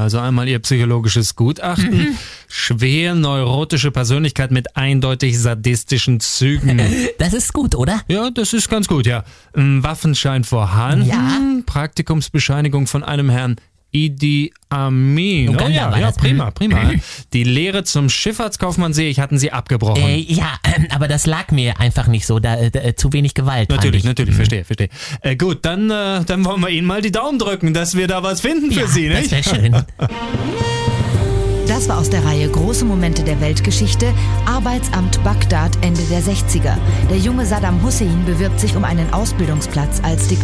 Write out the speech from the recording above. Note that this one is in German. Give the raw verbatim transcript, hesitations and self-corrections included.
also einmal Ihr psychologisches Gutachten. Mhm. Schwer neurotische Persönlichkeit mit eindeutig sadistischen Zügen. Das ist gut, oder? Ja, das ist ganz gut, ja. Ein Waffenschein vorhanden. Ja. Praktikumsbescheinigung von einem Herrn Idi Amin. Oh ja, ja, prima, prima. Die Lehre zum Schifffahrtskaufmann, sehe ich, hatten Sie abgebrochen. Äh, ja, äh, aber das lag mir einfach nicht so, da, da zu wenig Gewalt. Natürlich, fand ich. natürlich, verstehe, verstehe. Äh, gut, dann, äh, dann wollen wir Ihnen mal die Daumen drücken, dass wir da was finden für ja, Sie, nicht? Das wäre schön. Das war aus der Reihe Große Momente der Weltgeschichte, Arbeitsamt Bagdad Ende der sechziger. Der junge Saddam Hussein bewirbt sich um einen Ausbildungsplatz als Diktator.